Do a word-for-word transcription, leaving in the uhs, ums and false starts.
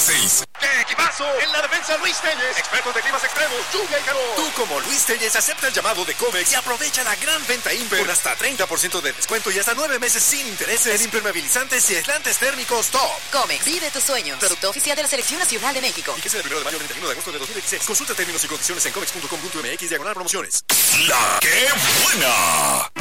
seis. ¡Qué equipazo! En la defensa Luis Telles, expertos de climas extremos, lluvia y calor. Tú como Luis Telles acepta el llamado de Comex y aprovecha la gran venta Imper con hasta treinta por ciento de descuento y hasta nueve meses sin intereses en impermeabilizantes y aislantes térmicos Top. Comex, vive tus sueños. Producto oficial de la Selección Nacional de México. Y que sea del primero de mayo al treinta y uno de agosto de dos mil dieciséis. Consulta términos y condiciones en comex punto com punto m x diagonal promociones. La que buena.